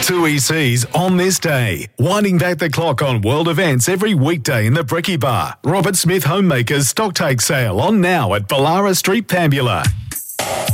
Two ECs on this day. Winding back the clock on world events every weekday in the Bricky Bar. Robert Smith Homemakers stock take sale on now at Ballara Street, Pambula.